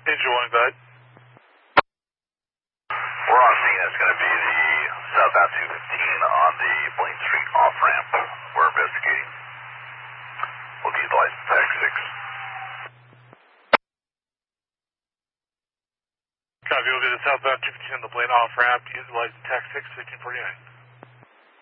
Angel 1, go ahead. We're on scene. It's going to be the southbound 215 on the Blaine Street off-ramp. We're investigating. We'll utilize tag 6. Copy, we'll be the southbound 215 on the Blaine off-ramp. Utilize tag 6, 1549.